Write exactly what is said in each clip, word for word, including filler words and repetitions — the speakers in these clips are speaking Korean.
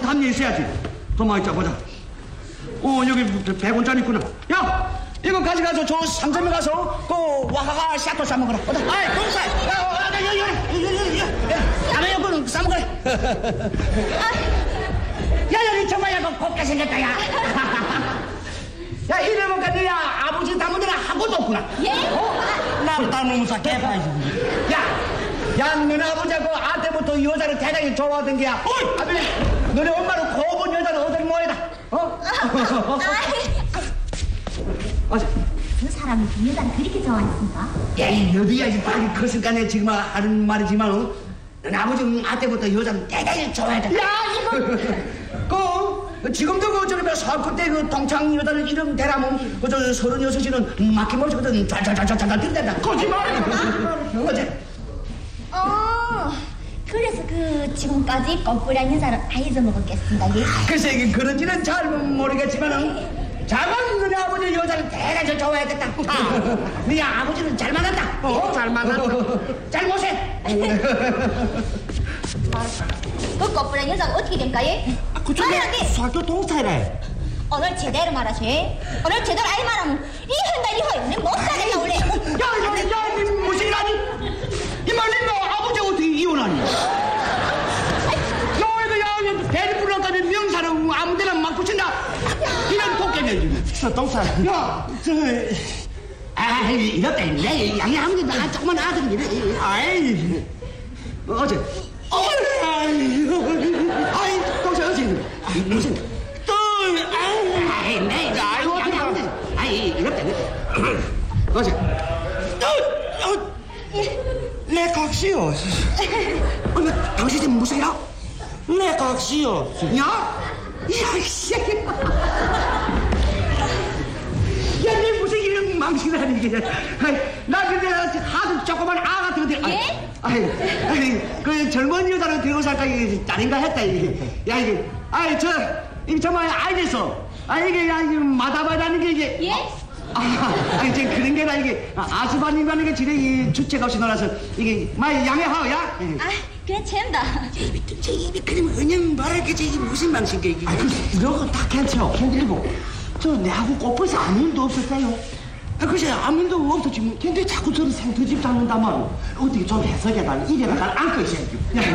담요 있어야지. 더 많이 짜보자. 어, 여기 백 원짜리 있구나. 야, 이거 가져가서 저 상점에 가서 그 와하하 샤토 사 먹어라. 어다. 아이, 동살. 야, 야, 야, 야, 야, 야, 남의 여권은 사 먹어라. 야, 야, 이 정말 약간 곱게 생겼다, 야. 야, 이래보니까 너야 아버지 닮은 데는 한 번도 없구나. 예? 어? 나를 닮으면 사 개파이지. 야, 야, 너네 아버지하고 아 때부터 여자를 대단히 좋아하던 게야. 어이! 아버지, 너네 엄마는 고본 여자는 어디 뭐이다? 어? 어제. 그 사람이 그 여자를 그렇게 좋아했습니까? 에이, 너도야 이제 빨리 컸으니까 내 지금 하는 말이지만, 어? 너네 아버지는 아 때부터 여자를 대단히 좋아했다. 야, 이거! 그, 지금도 그, 저기, 사업 때 그 동창 여자를 이름 대라면, 그, 저, 서른여섯이는 막힘없이거든. 쫙쫙쫙쫙쫙 뛴단다. 거짓말! 어제. 어, 그래서 그 지금까지 껌뿌리한 여자를 다 잊어먹었겠습니다. 예? 글쎄, 이게 그런지는 잘 모르겠지만은, 자만 너네 아버지 여자를 대단히 좋아했겠다. 아, 네 아버지는 잘 만났다. 어, 잘 만났다. 잘 모세. 그 껌뿌리한 여자가 어떻게 됩니까? 예? 그쪽에 말하기! 수학교 동사래. 오늘 제대로 말하시. 오늘 제대로 아이 말하면 이혼다 이혼. 내 못 살겠다 원래. 야, 야, 야, 니 무슨 일 하니? 이말 너 아버지 어떻게 이혼하니? 야, 이거 야, 대리불량까지 명사는 아무데나 막 붙인다. 이런 도깨비. 저 동사. 야, 저, 아, 이렇다. 내 양양하면 나 조그만 아들이 이래. 아이, 어제. 어이, 아이, 동사 어제 무슨? 또, 아이, 내 이거 양양하면 아이, 이렇다. 어제. 또, 어. 내 각시요. 어, 당신이 무슨 일이야? 내 각시요. 야? 야, 이 새끼. 야, 내 무슨 이런 망신하니, 이게. 나 근데 하도 조그만 아 같은 거. 예? 아이, 아이, 그 젊은 여자는 되고 살까, 이게 딸인가 했다, 이게. 야, 이게. 아이, 저, 이게 정말 알겠어. 아, 이게, 야, 이게 마다마다는 게, 이게. 예? 아, 아니, 저 그런 게 나 이게 아스바님과는 게 지뢰 이 주체가 없이 놀아서 이게 많이 양해하오, 야? 아, 그래 챈다. 입이 저 입이 그러면 그냥 말할게 저 이게 무슨 방식이야 이게? 아, 그 이거 다 괜찮아, 괜찮고 저 내하고 꽃버스 아무 일도 없었어요. 아, 글쎄 아무 일도 없었지. 근데 자꾸 저를 생터집 잡는단 말이야. 어떻게 좀 해석해달라. 이래다가 안고 있어야지.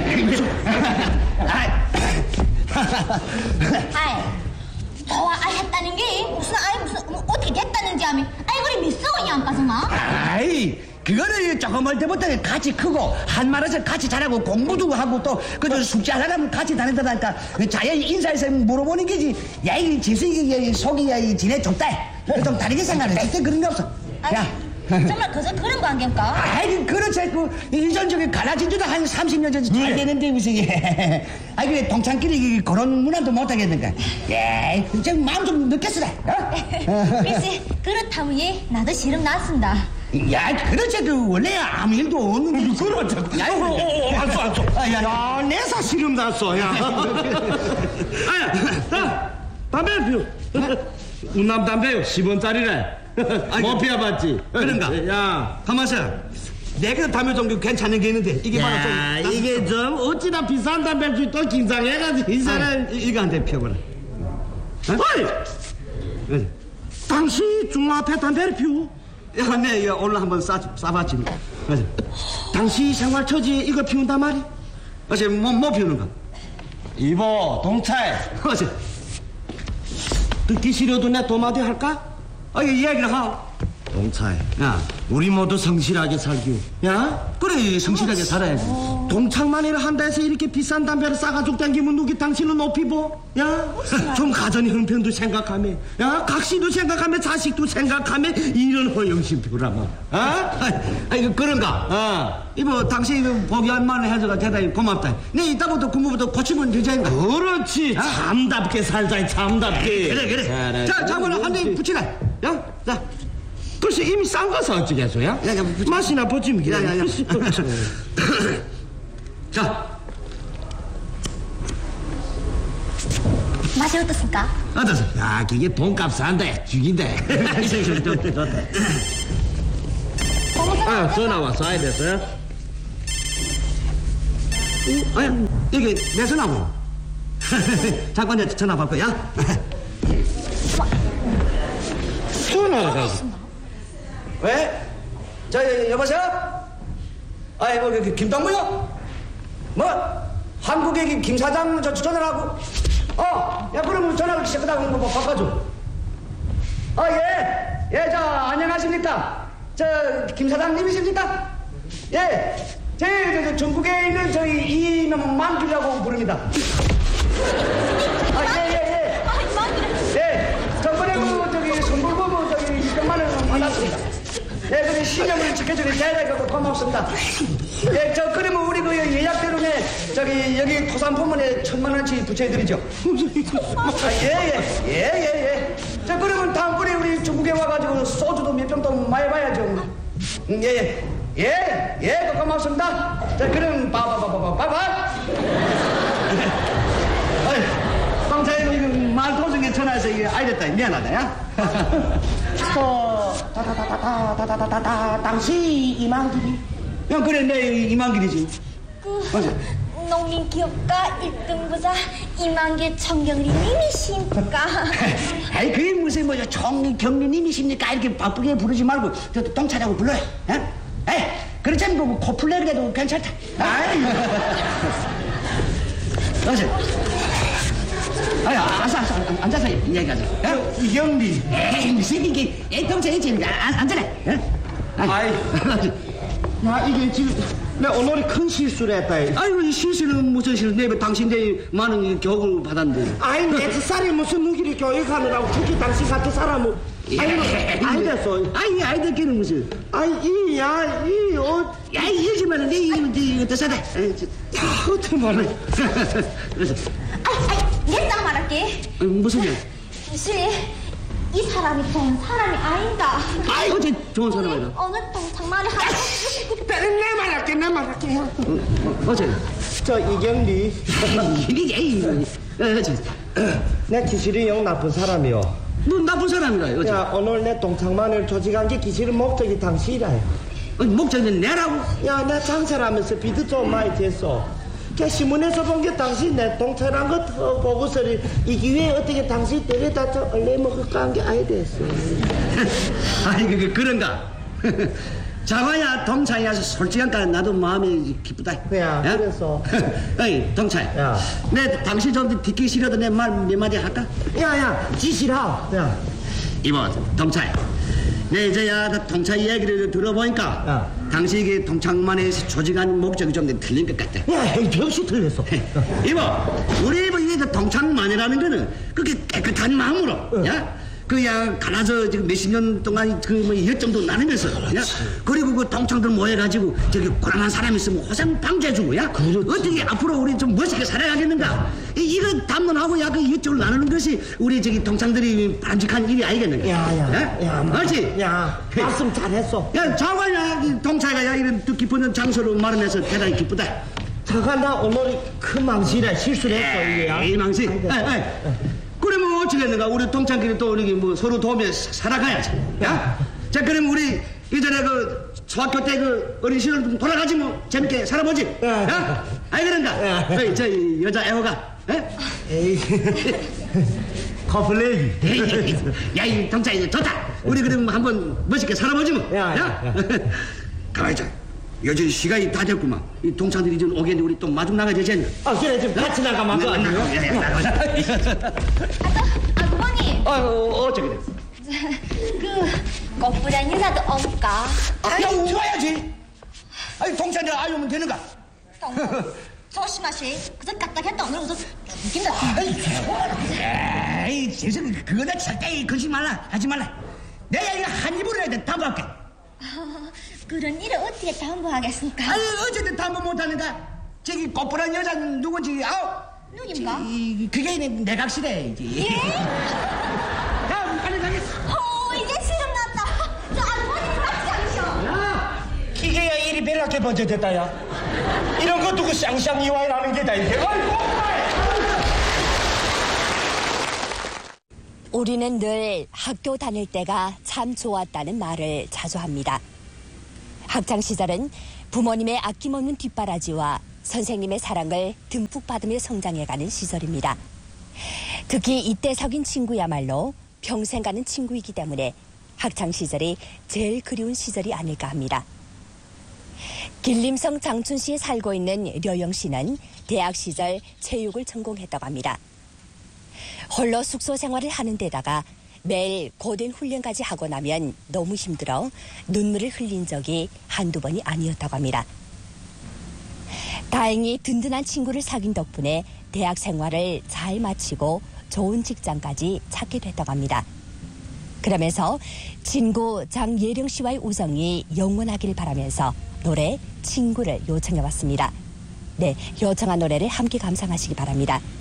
아이, 좋아했다는 게 무슨 아이 무슨 뭐 어떻게 됐다는지 하면 아이 우리 미스원이 안 빠져나? 아이, 그거는 조금 할 때부터 같이 크고 한말에서 같이 자라고 공부도 하고 또 그저 숙제 하려면 같이 다닌다니까 자연 인사해서 물어보는 게지. 야, 이 지수이 속이 야 이 지네 좁다. 좀 다르게 생각해. 절대 그런 게 없어. 야. 정말 그저 그런 거 아닙니까? 아이, 그렇지. 그 일전 저기 갈라진 지도 한 삼십 년 전에 잘 되는데 무슨 게. 아이, 그래 동창끼리 그런 문화도 못 하겠는가. 예, 좀 마음 좀 느꼈으라. 어? 글쎄 그렇다면 예 나도 실험 났습니다. 야, 그렇지. 그 원래 아무 일도 없는 게 그렇죠. 야, 알았어, 알았어. 아, 야, 야, 내사 시름 났어, 야. 아야, 야, 담배 피우. 운남 담배요, 십 원짜리래. 뭐 피워봤지? 그런가? 야, 가만있어. 내가 담배 종류 괜찮은 게 있는데 이게 바로 야, 좀 이게 좀 어찌나 비싼 담배를 또 긴장해가지고 이 사람. 이거 한 대 피워보라. 어이! 당신 중화앞에 담배를 피우? 야, 내 이거 오늘 한번 싸 싸봤지. 맞아. 당신 생활 처지에 이거 피운단 말이? 어제 뭐, 뭐 피우는 거? 이보, 동찰. 어제. 듣기 싫어도 내 도마디 할까? 아, 이거 이야기를 하. 동찰. 야, 우리 모두 성실하게 살기요. 야? 그래, 성실하게 살아야지. 동창만이라 한다 해서 이렇게 비싼 담배를 싸가지고 당기면 누기 당신은 높이보? 야? 좀 가정의 형편도 생각하며, 야? 각시도 생각하며, 자식도 생각하며, 이런 허영심 표라마. 어? 아, 이거 그런가? 어. 이거 당신 이거 보기 한만에 해줘가 대단히 고맙다. 내 이따부터 공부부터 고치면 되자인가? 그렇지. 참답게 살자, 참답게. 그래, 그래. 잘해. 자, 자고는 한 대 붙이라. 야, 자. 글쎄, 이미 싼 거서 어찌게 해서, 야? 야, 야, 붙여. 맛이나 보지, 뭐. 야, 야, 야. 자. 맛이 어떻습니까? 어떠세요? 야, 그게 돈값 산다, 죽인데. 좋다, 좋다. 아, 전화 왔어, 아야 됐어요? 아니, 이게 내 전화고. 잠깐 전화 받고, 야. 전화가 가서. 왜? 저, 여보세요? 아이, 뭐, 그, 김동무요? 뭐? 한국의 김 사장 저 전화라고? 어, 야, 그럼 전화를 시작하다가 뭐 바꿔줘. 아, 예. 예, 저, 안녕하십니까? 저, 김 사장님이십니까? 예. 제, 저, 저, 전국에 있는 저희 이만길이라고 부릅니다. 아, 예, 예, 예. 아, 이만길이. 예. 저번에 그, 저기, 선불보고 저기, 이천만 원 받았습니다. 예, 그래, 신념을 지켜주니 대단히 고맙습니다. 예, 저, 그러면 우리 그 예약대로네, 저기, 여기 토산포문에 천만 원치 부채해드리죠. 아, 예, 예, 예, 예, 예. 저, 그러면 다음번에 우리 중국에 와가지고 소주도 몇 병 더 많이 봐야죠. 음, 예, 예. 예, 예, 고맙습니다. 자, 그럼, 빠바바바바, 빠바. 방차에 이거 말 도중에 전화해서 이게 알렸다. 미안하다, 야. 어, 다다다다다다다다다 당시 이만길이. 야, 그래, 내 이만길이지. 그 맞아. 농민기업가 일 등 부자 이만길 청경리님이십니까? 아이 그게 무슨 뭐 청경리님이십니까? 이렇게 바쁘게 부르지 말고 저 동차라고 불러요. 어? 에이 그렇지 않고 뭐 코플레 그래도 괜찮다. 아이 어서 아이 알았어 알았어 앉아서 이야기하자. 어? 이경리. 에이 무슨 이게 애 동차 있지? 앉아라. 어? 아이. 야, 이게 지금 내 오늘이 큰 실수를 했다. 아이고 이 실수는 무슨 실수? 내 당신 내 많은 교육을 받았는데. 아이, 내 살이 무슨 무기를 교육하느라고 특히 당신 같은 사람은. 아이고, 아이 됐어. 아이 아이들끼리는 무슨? 아이, 이, 야, 이, 어, 야 이러지만은 내 이거 이거 더 싸다. 야, 어떻게 말해. 그래서 아이, 아이, 내 딱 말할게. 아니, 무슨 일? 사실 이 사람이 좋은 사람이 아니다. 아이 어째 좋은 사람이라. 오늘 동창만이 한. 내 말할게, 내 말할게. 어, 어, 어째? 저 이경리. 이게 에이 어째? 내 기술이 영 나쁜 사람이요. 뭐 나쁜 사람이라 어째? 야, 오늘 내 동창만을 조직한 게 기술은 목적이 당신이라요. 아니, 목적은 내라고? 야, 내 장사를 하면서 비도 좀 많이 됐어. 그 신문에서 본 게 당신 내 동창한 거 더 보고서는 이 기회에 어떻게 당신 데려다 저 얼레 먹을까 한 게 아예 됐어. 아이 그 그런가? 자화야 동차야 솔직하니까 나도 마음이 기쁘다. 야, 야? 그래서. 에이 동차. 야. 내 당신 좀 듣기 싫어도 내 말 몇 마디 할까? 야, 야, 지시라. 야. 이모 동차. 내 이제야 동차 이야기를 들어보니까 야. 당신이 동창만에 조직한 목적이 좀 틀린 것 같아. 야, 이 병시 틀렸어. 이모, 우리 이거 이게 동창만이라는 거는 그렇게 깨끗한 마음으로, 야, 그야 갈아서 지금 몇십 년 동안 그뭐 열정도 나누면서, 야, 그리고 그 동창들 모여가지고 저기 고난한 사람 있으면 호생 방지해주고, 야, 어떻게 앞으로 우리 좀 멋있게 살아가겠는가? 이, 이거 담론하고 야, 그 열정을 나누는 것이 우리 저기 동창들이 반직한 일이 아니겠는가? 야, 야, 야, 야, 맞지? 야, 말씀 잘했어. 야, 자관야, 동차가 야 이런 뜻 깊은 장소로 마련해서 대단히 기쁘다. 잠깐 나 오늘 큰 망신이라 실수를 했어. 에이 망신. 그러면 어찌겠는가? 우리 동창끼리 또 우리 뭐 서로 도우며 사- 살아가야지. 야? 자 그럼 우리 이전에 그 중학교 때 그 어린 시절 좀 돌아가지 뭐 재밌게 살아보지. 야. 야? 아이 그런가? 야. 어이, 저 여자 애호가. 에? 에이, 커플레이. 야이 동창 이제 좋다. 우리 그럼 한번 멋있게 살아보지 뭐. 야, 야, 가만히 있자. 요즘 시간이 다 됐구만. 이 동창들이 이제 오겠는데 우리 또 마중 나가야 되지 않나? 아, 그래, 좀 같이 나가면 안 돼. 야야 나가자. 아, 아주머니. 아 어째 그래? 그 꽃부장 인사도 없까? 아, 야, 와야지. 아니, 동창들 아유면 되는가? 조심하시. 그저 까딱했다 오늘 우선 죽인다. 에이, 세상 그거다 절대 거짓 말라, 하지 말라. 내가 이거 한 입으로 해야 돼, 담보할게. 그런 일을 어떻게 담보하겠습니까? 아니, 어쨌든 담보 못하는가? 저기 꽃보란 여자는 누군지, 아우? 누군가? 이, 그게 내, 내 각시래지. 예? 야, 빨리 가겠어. 어, 이제 지금 났다. 저 아주머니 맞지 않으셔? 야, 기계야 일이 별나게 번져됐다, 야. 이런 거 두고 쌍쌍 이와이라는 게다, 이게. 아이고, 우리는 늘 학교 다닐 때가 참 좋았다는 말을 자주 합니다. 학창시절은 부모님의 아낌없는 뒷바라지와 선생님의 사랑을 듬뿍 받으며 성장해가는 시절입니다. 특히 이때 사귄 친구야말로 평생 가는 친구이기 때문에 학창시절이 제일 그리운 시절이 아닐까 합니다. 길림성 장춘시에 살고 있는 려영 씨는 대학 시절 체육을 전공했다고 합니다. 홀로 숙소 생활을 하는 데다가 매일 고된 훈련까지 하고 나면 너무 힘들어 눈물을 흘린 적이 한두 번이 아니었다고 합니다. 다행히 든든한 친구를 사귄 덕분에 대학 생활을 잘 마치고 좋은 직장까지 찾게 됐다고 합니다. 그러면서 친구 장예령 씨와의 우정이 영원하길 바라면서 노래 친구를 요청해왔습니다. 네, 요청한 노래를 함께 감상하시기 바랍니다.